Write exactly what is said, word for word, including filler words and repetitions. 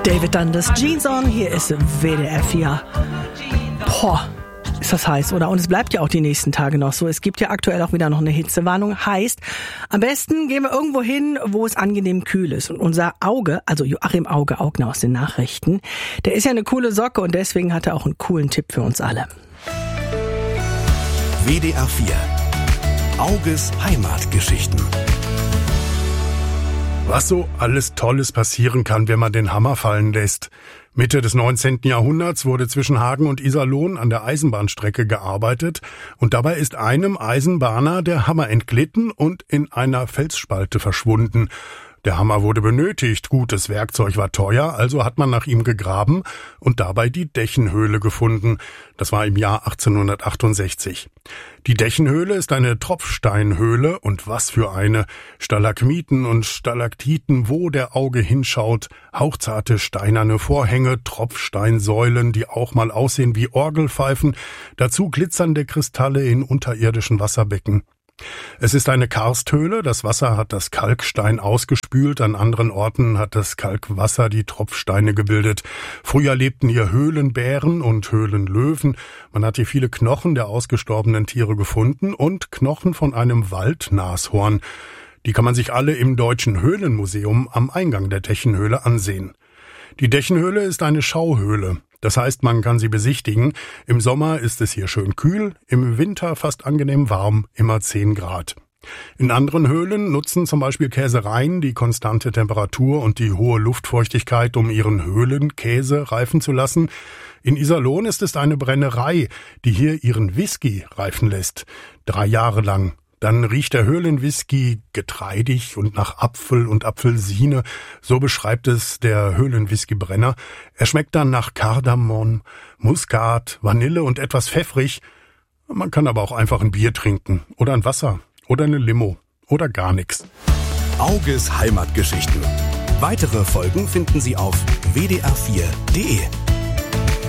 David Dundas, Jeans on, hier ist W D R vier. Boah, ist das heiß, oder? Und es bleibt ja auch die nächsten Tage noch so. Es gibt ja aktuell auch wieder noch eine Hitzewarnung. Heißt, am besten gehen wir irgendwo hin, wo es angenehm kühl ist. Und unser Auge, also Joachim Auge Augner aus den Nachrichten, der ist ja eine coole Socke und deswegen hat er auch einen coolen Tipp für uns alle. W D R vier. Auges Heimatgeschichten. Was so alles Tolles passieren kann, wenn man den Hammer fallen lässt. Mitte des neunzehnten Jahrhunderts wurde zwischen Hagen und Iserlohn an der Eisenbahnstrecke gearbeitet und dabei ist einem Eisenbahner der Hammer entglitten und in einer Felsspalte verschwunden. Der Hammer wurde benötigt, gutes Werkzeug war teuer, also hat man nach ihm gegraben und dabei die Dechenhöhle gefunden. Das war im Jahr achtzehnhundertachtundsechzig. Die Dechenhöhle ist eine Tropfsteinhöhle und was für eine. Stalagmiten und Stalaktiten, wo der Auge hinschaut, hauchzarte steinerne Vorhänge, Tropfsteinsäulen, die auch mal aussehen wie Orgelpfeifen, dazu glitzernde Kristalle in unterirdischen Wasserbecken. Es ist eine Karsthöhle, das Wasser hat das Kalkstein ausgespült, an anderen Orten hat das Kalkwasser die Tropfsteine gebildet. Früher lebten hier Höhlenbären und Höhlenlöwen, man hat hier viele Knochen der ausgestorbenen Tiere gefunden und Knochen von einem Waldnashorn. Die kann man sich alle im Deutschen Höhlenmuseum am Eingang der Dechenhöhle ansehen. Die Dechenhöhle ist eine Schauhöhle. Das heißt, man kann sie besichtigen. Im Sommer ist es hier schön kühl, im Winter fast angenehm warm, immer zehn Grad. In anderen Höhlen nutzen zum Beispiel Käsereien die konstante Temperatur und die hohe Luftfeuchtigkeit, um ihren Höhlenkäse reifen zu lassen. In Iserlohn ist es eine Brennerei, die hier ihren Whisky reifen lässt. Drei Jahre lang. Dann riecht der Höhlenwhisky getreidig und nach Apfel und Apfelsine. So beschreibt es der Höhlenwhiskybrenner. Er schmeckt dann nach Kardamom, Muskat, Vanille und etwas pfeffrig. Man kann aber auch einfach ein Bier trinken oder ein Wasser oder eine Limo oder gar nichts. Auges Heimatgeschichten. Weitere Folgen finden Sie auf w d r vier punkt d e.